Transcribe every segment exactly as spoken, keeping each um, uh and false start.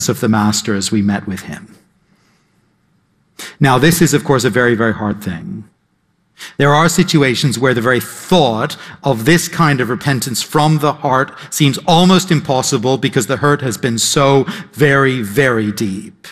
of the Master as we met with him. Now, this is, of course, a very, very hard thing. There are situations where the very thought of this kind of repentance from the heart seems almost impossible because the hurt has been so very, very deep.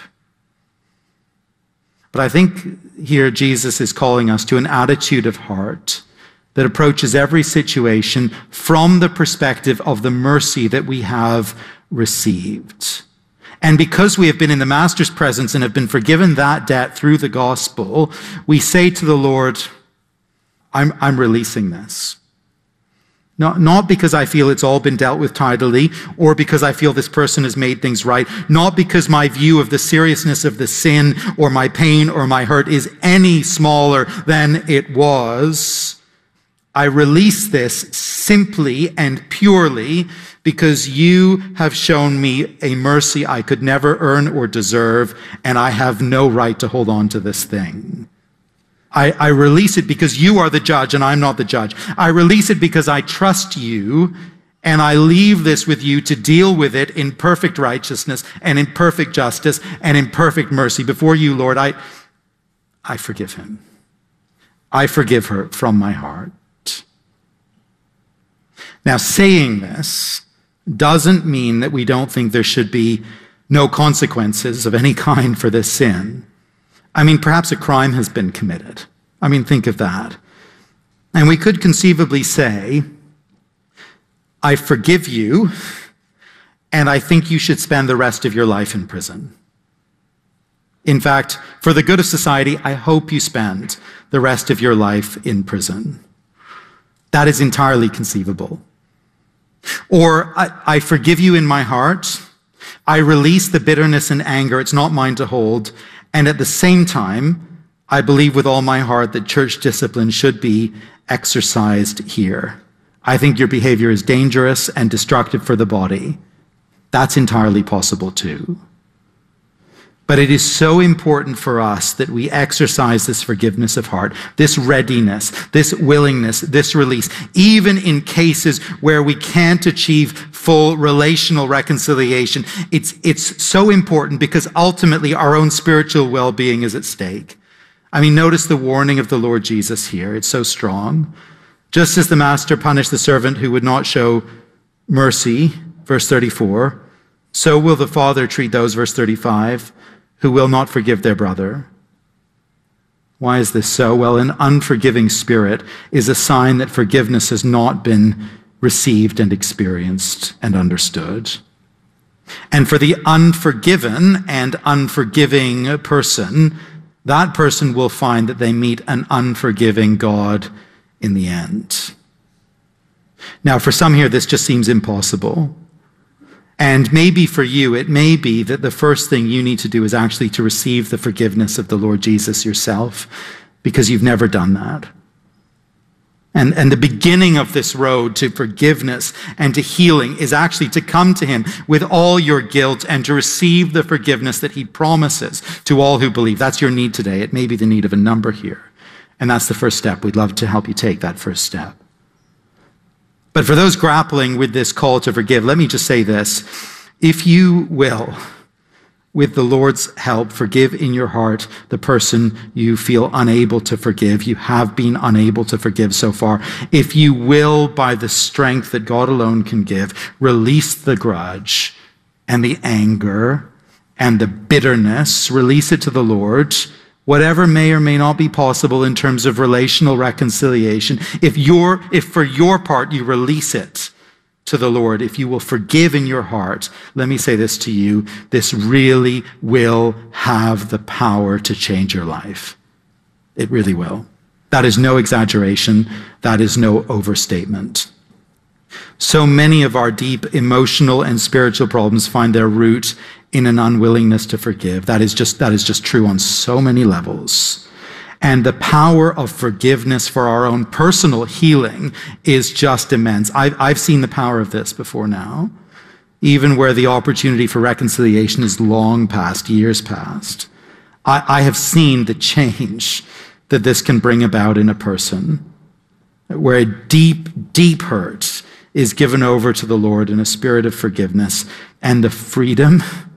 But I think here Jesus is calling us to an attitude of heart that approaches every situation from the perspective of the mercy that we have received. And because we have been in the Master's presence and have been forgiven that debt through the gospel, we say to the Lord, I'm, I'm releasing this. Not, not because I feel it's all been dealt with tidily, or because I feel this person has made things right, not because my view of the seriousness of the sin or my pain or my hurt is any smaller than it was. I release this simply and purely because you have shown me a mercy I could never earn or deserve, and I have no right to hold on to this thing. I, I release it because you are the judge and I'm not the judge. I release it because I trust you, and I leave this with you to deal with it in perfect righteousness and in perfect justice and in perfect mercy. Before you, Lord, I, I forgive him. I forgive her from my heart. Now, saying this doesn't mean that we don't think there should be no consequences of any kind for this sin. I mean, perhaps a crime has been committed. I mean, think of that. And we could conceivably say, I forgive you, and I think you should spend the rest of your life in prison. In fact, for the good of society, I hope you spend the rest of your life in prison. That is entirely conceivable. Or, I, I forgive you in my heart. I release the bitterness and anger. It's not mine to hold. And at the same time, I believe with all my heart that church discipline should be exercised here. I think your behavior is dangerous and destructive for the body. That's entirely possible too. But it is so important for us that we exercise this forgiveness of heart, this readiness, this willingness, this release, even in cases where we can't achieve full relational reconciliation. It's, it's so important because ultimately our own spiritual well-being is at stake. I mean, notice the warning of the Lord Jesus here. It's so strong. Just as the Master punished the servant who would not show mercy, verse thirty-four, so will the Father treat those, verse thirty-five, who will not forgive their brother. Why is this so? Well, an unforgiving spirit is a sign that forgiveness has not been received and experienced and understood. And for the unforgiven and unforgiving person, that person will find that they meet an unforgiving God in the end. Now, for some here, this just seems impossible. And maybe for you, it may be that the first thing you need to do is actually to receive the forgiveness of the Lord Jesus yourself, because you've never done that. And, and the beginning of this road to forgiveness and to healing is actually to come to him with all your guilt and to receive the forgiveness that he promises to all who believe. That's your need today. It may be the need of a number here. And that's the first step. We'd love to help you take that first step. But for those grappling with this call to forgive, let me just say this. If you will, with the Lord's help, forgive in your heart the person you feel unable to forgive, you have been unable to forgive so far. If you will, by the strength that God alone can give, release the grudge and the anger and the bitterness, release it to the Lord, whatever may or may not be possible in terms of relational reconciliation, if you're, if for your part you release it to the Lord, if you will forgive in your heart, let me say this to you, this really will have the power to change your life. It really will. That is no exaggeration. That is no overstatement. So many of our deep emotional and spiritual problems find their root in an unwillingness to forgive. That is just, that is just true on so many levels. And the power of forgiveness for our own personal healing is just immense. I've, I've seen the power of this before now, even where the opportunity for reconciliation is long past, years past. I, I have seen the change that this can bring about in a person, where a deep, deep hurt is given over to the Lord in a spirit of forgiveness, and the freedom